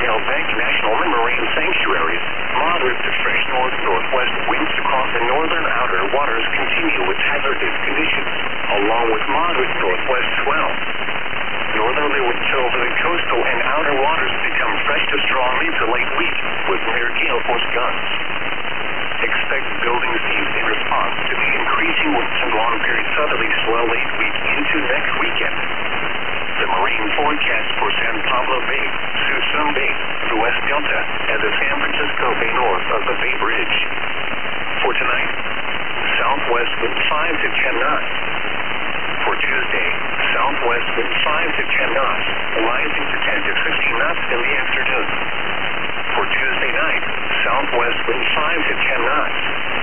Held back national and marine sanctuaries. Moderate to fresh north-northwest winds across the northern outer waters continue with hazardous conditions, along with moderate northwest swell. Northerly winds over the coastal and outer waters become fresh to strong mid to late week, with near gale force guns. Expect building seas in response to the increasing winds and long-period southerly swell late week into next weekend. The marine forecast for San Pablo Bay, Suisun Bay, the West Delta, and the San Francisco Bay north of the Bay Bridge. For tonight, southwest wind 5 to 10 knots. For Tuesday, southwest wind 5 to 10 knots, rising to 10 to 15 knots in the afternoon. For Tuesday night, southwest wind 5 to 10 knots.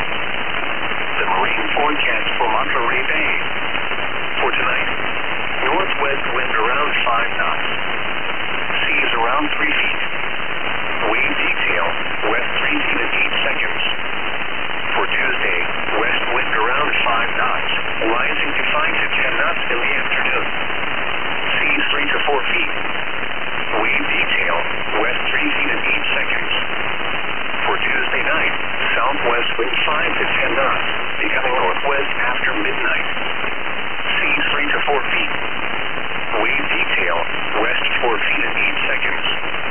The marine forecast for Monterey Bay. For tonight, northwest wind around 5 knots. Seas around 3 feet. Wave detail, west 3 feet and 8 seconds. For Tuesday, west wind around 5 knots, rising to 5 to 10 knots in the afternoon. Seas 3 to 4 feet. Wave detail, west 3 feet and 8 seconds. For Tuesday night, southwest wind 5 to 10 knots, becoming northwest after midnight. Seas 3 to 4 feet. Wave detail, west 4 feet and 8 seconds.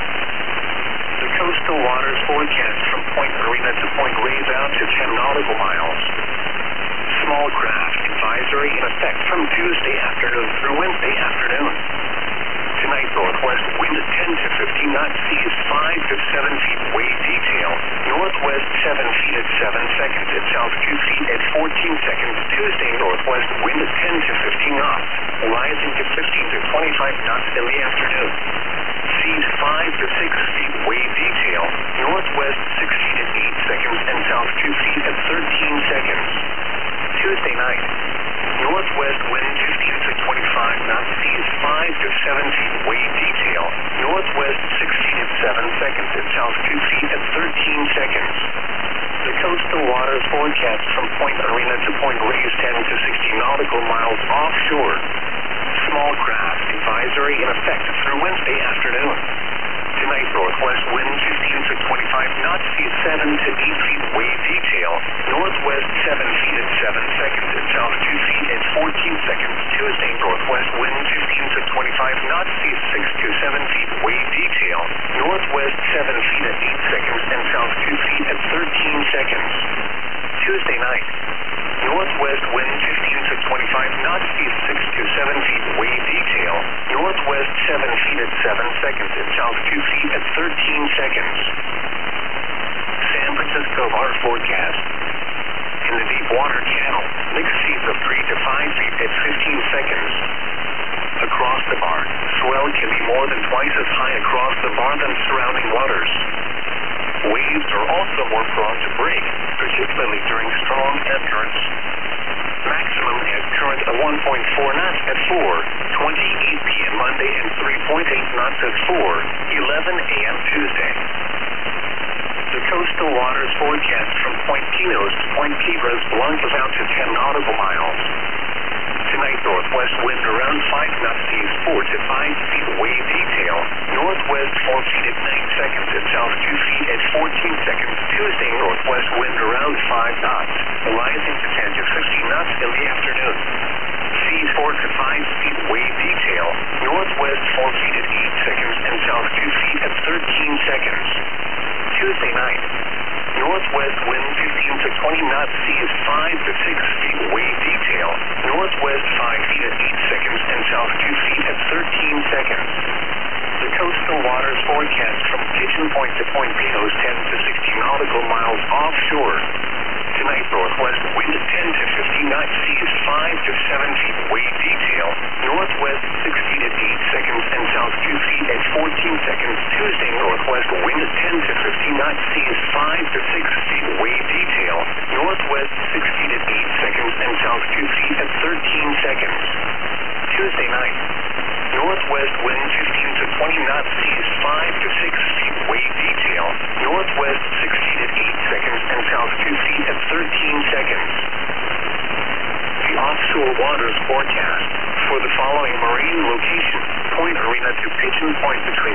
The coastal waters forecast from Point Marina to Point Reyes out to 10 nautical miles. Small craft advisory in effect from Tuesday afternoon through Wednesday afternoon. Tonight, northwest wind 10 to 15 knots, seas 5 to 7 feet, wave detail. Northwest 7 feet at 7 seconds, and south 2 feet at 14 seconds. Tuesday, northwest wind 10 to 15 knots, rising to 15 to 25 knots in the afternoon. Seas 5 to 6 feet, wave detail. Northwest 6 feet at 8 seconds, and south 2 feet at 13 seconds. Tuesday night, northwest wind 15 to 25 knots, seas 5 to 7 feet, wave detail. Northwest 6 feet at 7 seconds, and south 2 feet at 13 seconds. The coastal waters forecast from Point Marina to Point Reyes 10 to 60 nautical miles offshore. Small craft advisory in effect through Wednesday afternoon. Tonight, northwest wind 15 to 25 knots, seas 7 to 8 feet, wave detail. Northwest 7 feet at 7 seconds, and south 2 feet at 14 seconds. Tuesday, northwest wind 15 to 25 knots, seas 6 to 7 feet, wave detail. Northwest 7 feet at 8 seconds, and south 2 feet at 13 seconds. Tuesday night, northwest wind 15 to 25 knots, seas 6 to 7 feet, wave detail. Northwest 7 feet at 7 seconds, and south 2 feet at 13 seconds. San Francisco bar forecast. In the deep water channel, mixed seas of 3 to 5 feet at 15 seconds. Across the bar, swell can be more than twice as high across the bar than surrounding waters. Waves are also more prone to break, particularly during strong ebb currents. Maximum ebb current of 1.4 knots at 4:28 p.m. Monday and 3.8 knots at 4:11 a.m. Tuesday. The coastal waters forecast from Point Pinos to Point Cabras plunges out to 10 nautical miles. Tonight, northwest wind around 5 knots, seas 4 to 5 feet, wave detail. Northwest 4 feet at 9 seconds, and south 2 feet at 14 seconds. Tuesday, northwest wind around 5 knots, rising to 10 to 15 knots in the afternoon. Seas 4 to 5 feet, wave detail. Northwest 4 feet at 8 seconds, and south 2 feet at 13 seconds. Tuesday night, northwest wind 15 to 20 knots, seas 5 to 6 feet, wave detail. Northwest 5 feet at 8 seconds, and south 2 feet at 13 seconds. The coastal waters forecast from Pigeon Point to Point Pinos 10 to 60 nautical miles offshore. Tonight, northwest wind 10 to 15 knots, seas 5 to 7 feet, wave detail. Northwest 6 feet at 8 seconds, and south 2 feet at 14 seconds. Tuesday, northwest wind 10 to 15 knots, seas 5 to 6 feet, wave detail. Northwest 6 feet at 8 seconds, and south 2 feet at 13 seconds. Tuesday night, northwest wind 15 to 20 knots, seas 5 to 6 feet, wave detail. Northwest 6 feet at 8 seconds, and south 2 feet at 13 seconds. The offshore waters forecast for the following marine location: Point Marina to Pigeon Point between